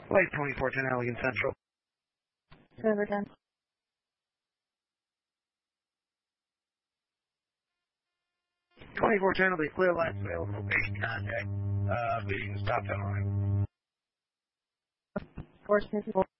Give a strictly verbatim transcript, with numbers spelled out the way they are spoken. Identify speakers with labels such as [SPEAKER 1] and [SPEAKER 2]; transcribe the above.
[SPEAKER 1] Flight twenty-four ten Allegan Central.
[SPEAKER 2] Over ten.
[SPEAKER 1] twenty-four ten will be clear lights available. Base contact. Uh, leading the stop down line.
[SPEAKER 2] Force fifty-four.